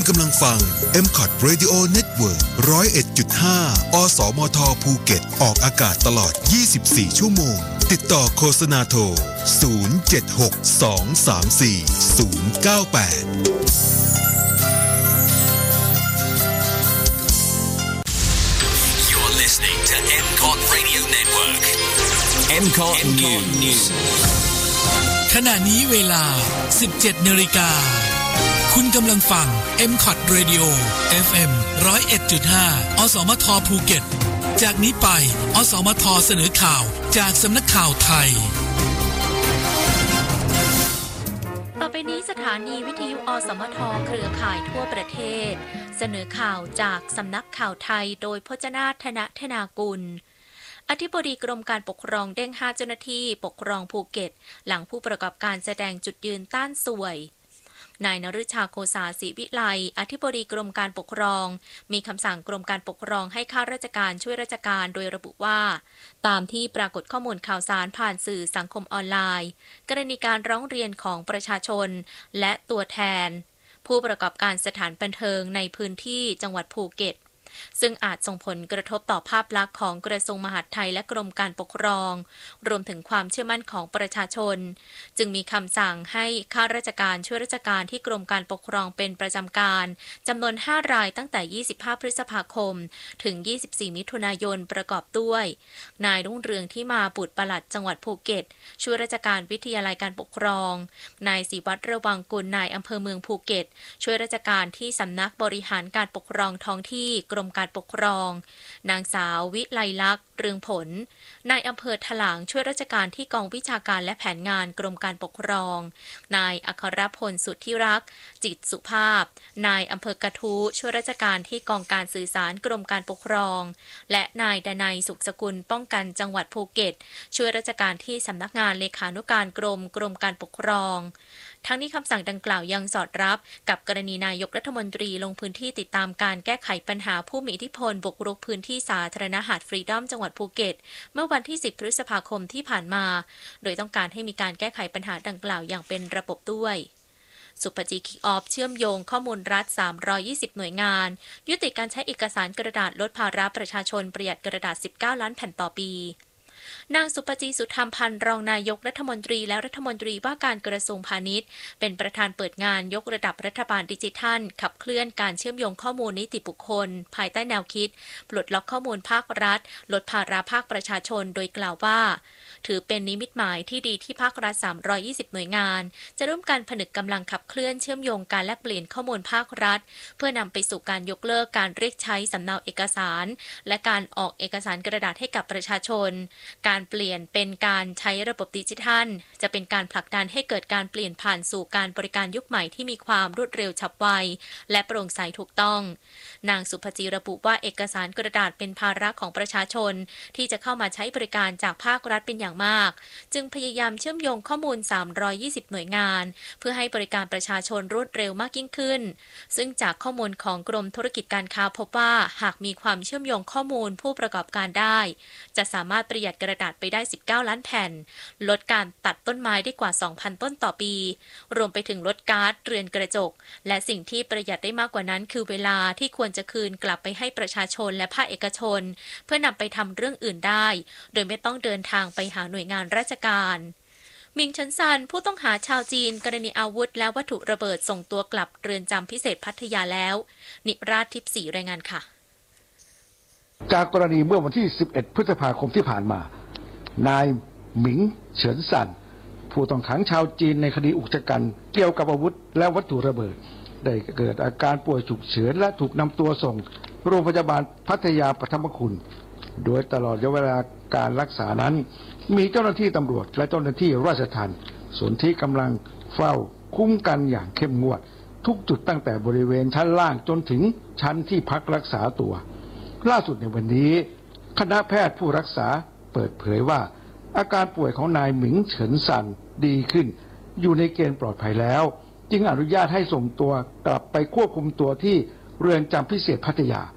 กำลังฟัง MCOT Radio Network 101.5 อสมทภูเก็ตออกอากาศตลอด24ชั่วโมงติดต่อโฆษณาโทร Listening to MCOT Radio Network. MCOT News. ขณะนี้เวลา 17:00 น.คุณกำลังฟัง MCOT Radio FM 101.5 อสมทภูเก็ตจากนี้ไปอสมทเสนอข่าวจากสำนักข่าวไทยต่อไปนี้สถานีวิทยุอสมทเครือข่ายทั่วประเทศเสนอข่าวจากสำนักข่าวไทยโดยพจนาถ ธนากุลอธิบดีกรมการปกครองเด้ง5เจ้าหน้าที่ปกครองภูเก็ตหลังผู้ประกอบการแสดงจุดยืนต้านสวยนายนฤชาโคสาศรีวิไลอธิบดีกรมการปกครองมีคำสั่งกรมการปกครองให้ข้าราชการช่วยราชการโดยระบุว่าตามที่ปรากฏข้อมูลข่าวสารผ่านสื่อสังคมออนไลน์กรณีการร้องเรียนของประชาชนและตัวแทนผู้ประกอบการสถานบันเทิงในพื้นที่จังหวัดภูเก็ตซึ่งอาจส่งผลกระทบต่อภาพลักษณ์ของกระทรวงมหาดไทยและกรมการปกครองรวมถึงความเชื่อมั่นของประชาชนจึงมีคำสั่งให้ข้าราชการช่วยราชการที่กรมการปกครองเป็นประจำการจำนวน5รายตั้งแต่25พฤษภาคมถึง24มิถุนายนประกอบด้วยนายรุ่งเรืองที่มาบุตรปลัดจังหวัดภูเก็ตช่วยราชการวิทยาลัยการปกครองนายศิวัตรระวังกุลนายอำเภอเมืองภูเก็ตช่วยราชการที่สำนักบริหารการปกครองท้องที่กรมการปกครองนางสาววิไลลักษณ์เรืองผลนายอำเภอถลางช่วยราชการที่กองวิชาการและแผนงานกรมการปกครองนายอัครพลสุทธิรักษ์จิตสุภาพนายอำเภอกระทู้ช่วยราชการที่กองการสื่อสารกรมการปกครองและนายดนัยสุขสกุลป้องกันจังหวัดภูเก็ตช่วยราชการที่สำนักงานเลขานุการกรมการปกครองทั้งนี้คำสั่งดังกล่าวยังสอดรับกับกรณีนายกรัฐมนตรีลงพื้นที่ติดตามการแก้ไขปัญหาผู้มีอิทธิพลบุกรุกพื้นที่สาธารณะหาดฟรีดอมจังหวัดภูเก็ตเมื่อวันที่10พฤษภาคมที่ผ่านมาโดยต้องการให้มีการแก้ไขปัญหาดังกล่าวอย่างเป็นระบบด้วยสุภจีคิกออฟเชื่อมโยงข้อมูลรัฐ320หน่วยงานยุติการใช้เอกสารกระดาษลดภาระประชาชนประหยัดกระดาษ19ล้านแผ่นต่อปีนางสุปจีสุธรรมพันธ์รองนายกรัฐมนตรีและรัฐมนตรีว่าการกระทรวงพาณิชย์เป็นประธานเปิดงานยกระดับรัฐบาลดิจิทัลขับเคลื่อนการเชื่อมโยงข้อมูลนิติบุคคลภายใต้แนวคิดปลดล็อกข้อมูลภาครัฐลดภาระภาคประชาชนโดยกล่าวว่าถือเป็นนิมิตหมายที่ดีที่ภาครัฐ320หน่วยงานจะร่วมกันผนึกกำลังขับเคลื่อนเชื่อมโยงการแลกเปลี่ยนข้อมูลภาครัฐเพื่อนำไปสู่การยกเลิกการเรียกใช้สำเนาเอกสารและการออกเอกสารกระดาษให้กับประชาชนการเปลี่ยนเป็นการใช้ระบบดิจิทัลจะเป็นการผลักดันให้เกิดการเปลี่ยนผ่านสู่การบริการยุคใหม่ที่มีความรวดเร็วฉับไวและโปร่งใสถูกต้องนางสุภจีระบุว่าเอกสารกระดาษเป็นภาระของประชาชนที่จะเข้ามาใช้บริการจากภาครัฐเป็นอย่างมากจึงพยายามเชื่อมโยงข้อมูล320หน่วยงานเพื่อให้บริการประชาชนรวดเร็วมากยิ่งขึ้นซึ่งจากข้อมูลของกรมธุรกิจการค้าพบว่าหากมีความเชื่อมโยงข้อมูลผู้ประกอบการได้จะสามารถประหยัดกระดาษไปได้19ล้านแผ่นลดการตัดต้นไม้ได้กว่า 2,000 ต้นต่อปีรวมไปถึงลดก๊าซเรือนกระจกและสิ่งที่ประหยัดได้มากกว่านั้นคือเวลาที่ควรจะคืนกลับไปให้ประชาชนและภาคเอกชนเพื่อนำไปทำเรื่องอื่นได้โดยไม่ต้องเดินทางไปหาหน่วยงานราชการมิงเฉินซันผู้ต้องหาชาวจีนกรณีอาวุธและวัตถุระเบิดส่งตัวกลับเรือนจำพิเศษพัทยาแล้วนิราชทิพย์ศรีรายงานค่ะจากกรณีเมื่อวันที่11พฤษภาคมที่ผ่านมานายหมิงเฉินซันผู้ต้องขังชาวจีนในคดีอุกชะกันเกี่ยวกับอาวุธและวัตถุระเบิดได้เกิดอาการป่วยฉุกเฉินและถูกนำตัวส่งโรงพยาบาลพัทยาปฐมคุณโดยตลอดระยะเวลาการรักษานั้นมีเจ้าหน้าที่ตำรวจและเจ้าหน้าที่ราชทัณฑ์ส่วนที่กำลังเฝ้าคุ้มกันอย่างเข้มงวดทุกจุดตั้งแต่บริเวณชั้นล่างจนถึงชั้นที่พักรักษาตัวล่าสุดในวันนี้คณะแพทย์ผู้รักษาเปิดเผยว่าอาการป่วยของนายหมิงเฉินซันดีขึ้นอยู่ในเกณฑ์ปลอดภัยแล้วจึงอนุญาตให้ส่งตัวกลับไปควบคุมตัวที่เรือนจำพิเศษพัทยา